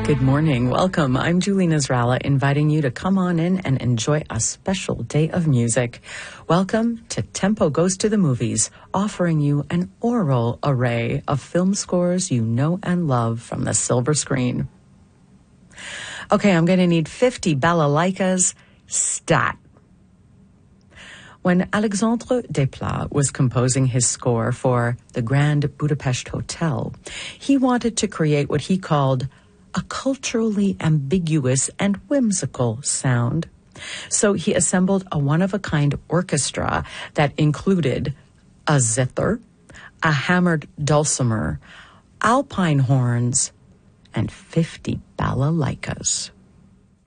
Good morning. Welcome. I'm Julie Nasrallah, inviting you to come on in and enjoy a special day of music. Welcome to Tempo Goes to the Movies, offering you an oral array of film scores you know and love from the silver screen. Okay, I'm going to need 50 balalaikas stat. When Alexandre Desplat was composing his score for the Grand Budapest Hotel, he wanted to create what he called a culturally ambiguous and whimsical sound. So he assembled a one-of-a-kind orchestra that included a zither, a hammered dulcimer, alpine horns, and 50 balalaikas.